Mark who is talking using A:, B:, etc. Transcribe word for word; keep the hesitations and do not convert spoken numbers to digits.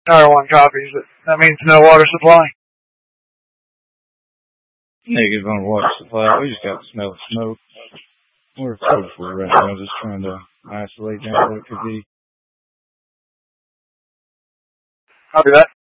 A: Another one copies. That means no water supply.
B: Negative on water supply. We just got the smell of smoke. We're close for right now, just trying to isolate down what it could be.
A: Copy that.